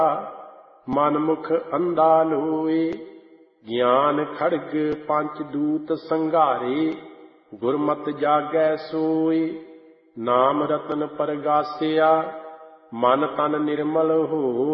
ਮਨ ਮੁਖ ਅੰਧਾ ਲੋਏ। ਗਿਆਨ ਖੜਗ ਪੰਚ ਦੂਤ ਸੰਘਾਰੇ, ਗੁਰਮਤਿ ਜਾਗੈ ਸੋਏ। ਨਾਮ ਰਤਨ ਪਰਗਾਸਿਆ, ਮਨ ਤਨ ਨਿਰਮਲ ਹੋਏ।